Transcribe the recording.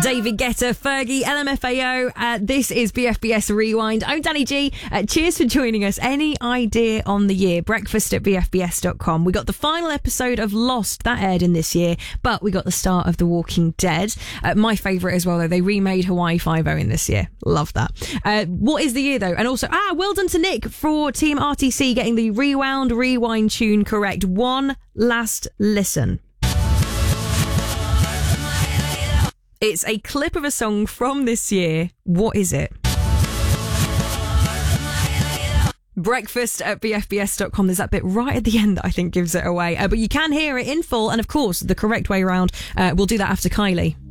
David Guetta, Fergie, LMFAO. This is BFBS Rewind. I'm Danny G. Cheers for joining us. Any idea on the year? Breakfast at BFBS.com. We got the final episode of Lost that aired in this year, but we got the start of The Walking Dead. My favourite as well, though. They remade Hawaii Five-0 in this year. Love that. What is the year, though? And also, well done to Nick for Team RTC getting the Rewind tune correct. One last listen. It's a clip of a song from this year. What is it? Breakfast at BFBS.com. There's that bit right at the end that I think gives it away. But you can hear it in full. And of course, the correct way around. We'll do that after Kylie.